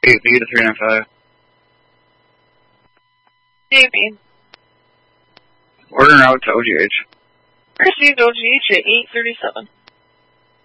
8B to 395. Maybe. Ordering out to OGH. Received OGH at 8:37.